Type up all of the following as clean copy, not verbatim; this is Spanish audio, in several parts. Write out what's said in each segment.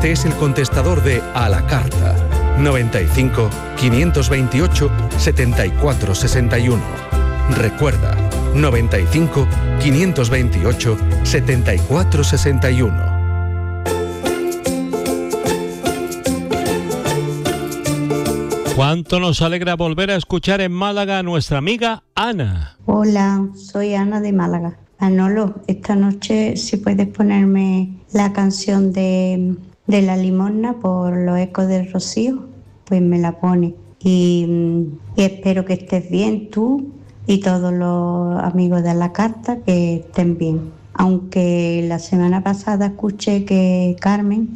Este es el contestador de A la Carta. 95 528 74 61. Recuerda, 95 528 74 61. Cuánto nos alegra volver a escuchar en Málaga a nuestra amiga Ana. Hola, soy Ana de Málaga. Manolo, esta noche si puedes ponerme la canción de La Limosna por los Ecos del Rocío, pues me la pone. Y espero que estés bien tú y todos los amigos de A la Carta, que estén bien. Aunque la semana pasada escuché que Carmen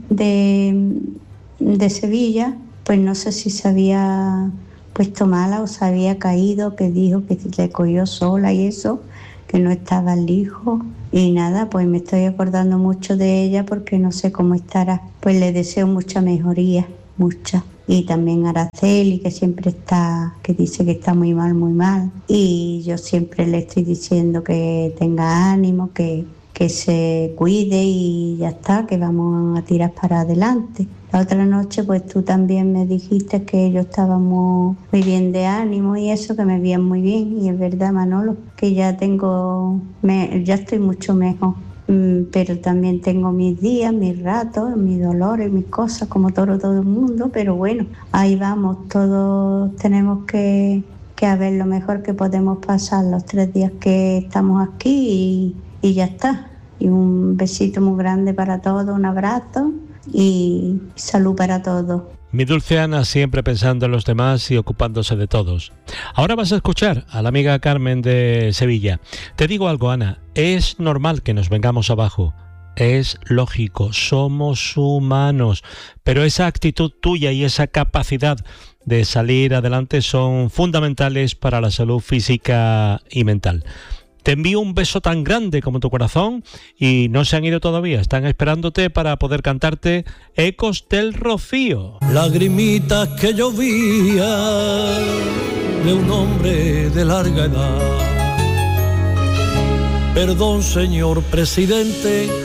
de Sevilla, pues no sé si se había puesto mala o se había caído, que dijo que le cogió sola y eso, que no estaba el hijo. Y nada, pues me estoy acordando mucho de ella porque no sé cómo estará. Pues le deseo mucha mejoría, mucha. Y también a Araceli, que siempre está, que dice que está muy mal, muy mal. Y yo siempre le estoy diciendo que tenga ánimo, que se cuide y ya está, que vamos a tirar para adelante. La otra noche pues tú también me dijiste que yo estábamos muy bien de ánimo y eso, que me veían muy bien, y es verdad, Manolo, que ya estoy mucho mejor, pero también tengo mis días, mis ratos, mis dolores, mis cosas, como todo el mundo, pero bueno, ahí vamos, todos tenemos que a ver lo mejor que podemos pasar los 3 días que estamos aquí y ya está. Y un besito muy grande para todos, un abrazo y salud para todos. Mi dulce Ana, siempre pensando en los demás y ocupándose de todos. Ahora vas a escuchar a la amiga Carmen de Sevilla. Te digo algo, Ana, es normal que nos vengamos abajo. Es lógico, somos humanos, pero esa actitud tuya y esa capacidad de salir adelante son fundamentales para la salud física y mental. Te envío un beso tan grande como tu corazón y no se han ido todavía, están esperándote para poder cantarte Ecos del Rocío. Lagrimitas que llovía de un hombre de larga edad. Perdón, señor presidente,